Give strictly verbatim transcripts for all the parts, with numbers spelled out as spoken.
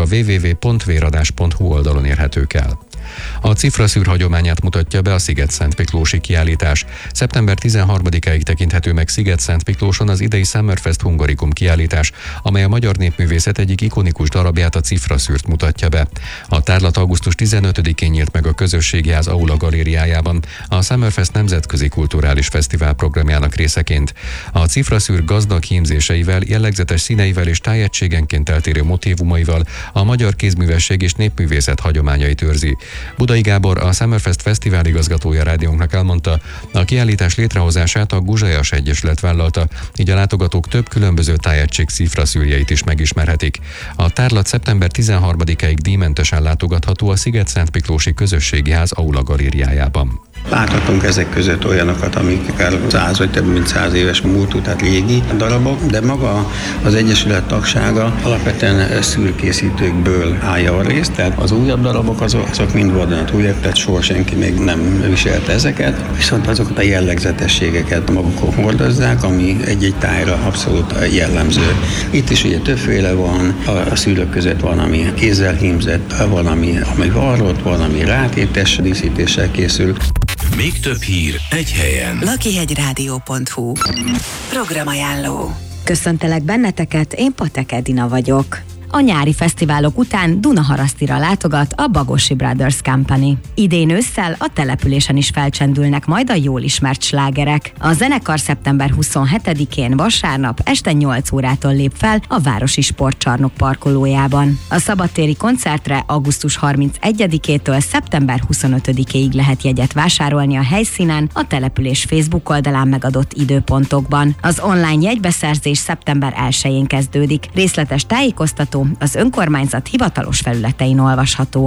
a double-u double-u double-u pont véradás pont hu oldalon érhetők el. A cifraszűr hagyományát mutatja be a Sziget-Szentmiklósi kiállítás. szeptember tizenharmadikáig tekinthető meg Sziget-Szentmiklóson az idei Summerfest Hungarikum kiállítás, amely a magyar népművészet egyik ikonikus darabját, a cifraszűrt mutatja be. A tárlat augusztus tizenötödikén nyílt meg a Közösségi Ház Aula galériájában, a Summerfest Nemzetközi Kulturális Fesztivál programjának részeként. A cifraszűr gazdag hímzéseivel, jellegzetes színeivel és tájegységenként eltérő motívumaival a magyar kézművesség és népművészet hagyományait őrzi. Budai Gábor, a Summerfest Fesztivál igazgatója rádiónknak elmondta, a kiállítás létrehozását a Guzsajas Egyesület vállalta, így a látogatók több különböző tájegység cifraszűrjeit is megismerhetik. A tárlat szeptember tizenharmadikáig díjmentesen látogatható a Sziget-Szentmiklósi Közösségi Ház Aula galériájában. Láthatunk ezek között olyanokat, amik akár száz vagy több mint száz éves múltú, tehát régi darabok, de maga az Egyesület tagsága alapvetően szűrkészítőkből állja a részt, tehát az újabb darabok azok, azok mind vadonatújak, tehát soha senki még nem viselte ezeket, viszont azokat a jellegzetességeket magukon hordozzák, ami egy-egy tájra abszolút jellemző. Itt is ugye többféle van, a szűrők között van, ami kézzel hímzett, van, ami, ami varrott, van, ami rátétes díszítéssel készül. Még több hír egy helyen. lakihegyrádió pont hu Programajánló. Köszöntelek benneteket, én Patek Edina vagyok. A nyári fesztiválok után Dunaharasztira látogat a Bagosi Brothers Company. Idén ősszel a településen is felcsendülnek majd a jól ismert slágerek. A zenekar szeptember huszonhetedikén vasárnap este nyolc órától lép fel a Városi Sportcsarnok parkolójában. A szabadtéri koncertre augusztus harmincegyedikétől szeptember huszonötödikéig lehet jegyet vásárolni a helyszínen, a település Facebook oldalán megadott időpontokban. Az online jegybeszerzés szeptember elsején kezdődik. Részletes tájékoztató az önkormányzat hivatalos felületein olvasható.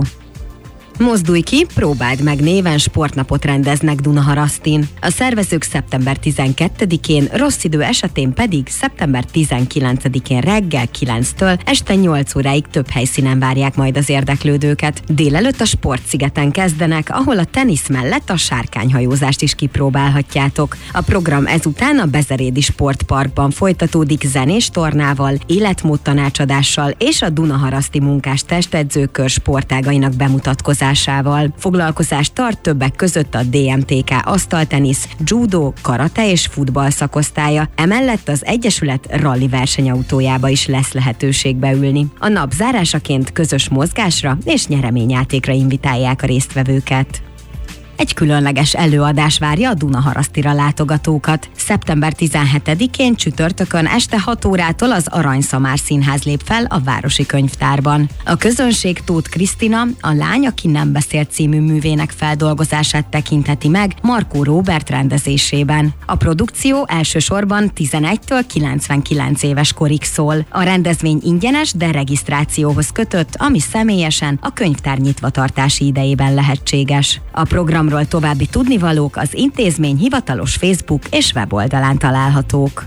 Mozdulj ki, próbáld meg néven sportnapot rendeznek Dunaharasztin. A szervezők szeptember tizenkettedikén, rossz idő esetén pedig szeptember tizenkilencedikén reggel kilenctől este nyolc óráig több helyszínen várják majd az érdeklődőket. Délelőtt a Sportszigeten kezdenek, ahol a tenisz mellett a sárkányhajózást is kipróbálhatjátok. A program ezután a Bezerédi Sportparkban folytatódik zenés tornával, életmódtanácsadással és a Dunaharaszti munkás testedzőkör sportágainak bemutatkozásával. Foglalkozást tart többek között a dé em té ká asztaltenisz, judo, karate és futball szakosztálya, emellett az Egyesület ralli versenyautójába is lesz lehetőség beülni. A nap zárásaként közös mozgásra és nyereményjátékra invitálják a résztvevőket. Egy különleges előadás várja a Dunaharasztira látogatókat. szeptember tizenhetedikén csütörtökön este hat órától az Aranyszamár Színház lép fel a Városi Könyvtárban. A közönség Tóth Krisztina, A lány, aki nem beszélt című művének feldolgozását tekintheti meg Markó Róbert rendezésében. A produkció elsősorban tizenegytől kilencvenkilenc éves korig szól. A rendezvény ingyenes, de regisztrációhoz kötött, ami személyesen a könyvtár nyitvatartási idejében lehetséges. A program további tudnivalók az intézmény hivatalos Facebook és weboldalán találhatók.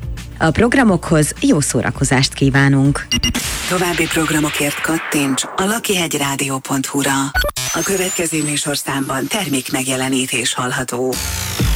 A programokhoz jó szórakozást kívánunk! További programokért kattints a lakihegyrádió pont hu-ra. A következő műsorszámban termék megjelenítés hallható.